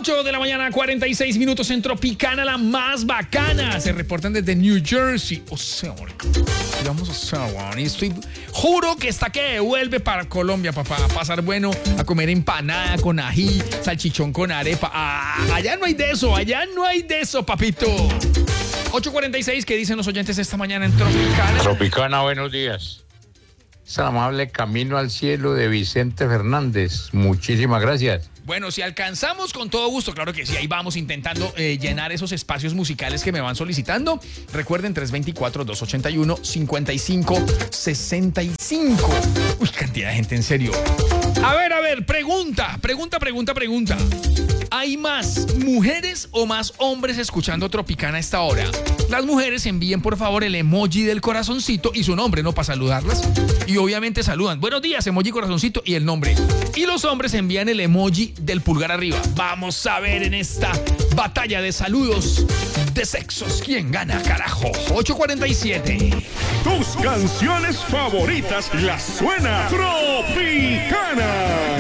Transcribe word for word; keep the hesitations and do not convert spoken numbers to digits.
ocho de la mañana, cuarenta y seis minutos en Tropicana, la más bacana. Se reportan desde New Jersey. O sea, vamos a hacer, weón. Y estoy, juro que está que devuelve para Colombia, papá. A pasar bueno, a comer empanada con ají, salchichón con arepa. Ah, allá no hay de eso, allá no hay de eso, papito. ocho cuarenta y seis, ¿qué dicen los oyentes esta mañana en Tropicana? Tropicana, buenos días. Es el amable Camino al Cielo de Vicente Fernández. Muchísimas gracias. Bueno, si alcanzamos, con todo gusto, claro que sí, ahí vamos intentando eh, llenar esos espacios musicales que me van solicitando. Recuerden, tres dos cuatro, dos ocho uno, cinco cinco seis cinco. Uy, cantidad de gente, en serio. A ver, a ver, pregunta, pregunta, pregunta, pregunta. ¿Hay más mujeres o más hombres escuchando Tropicana a esta hora? Las mujeres envíen, por favor, el emoji del corazoncito y su nombre, ¿no? Para saludarlas. Y obviamente saludan. Buenos días, emoji corazoncito y el nombre. Y los hombres envían el emoji del pulgar arriba. Vamos a ver en esta batalla de saludos de sexos quién gana, carajo. ocho cuarenta y siete. Tus canciones favoritas las suena Tropicana.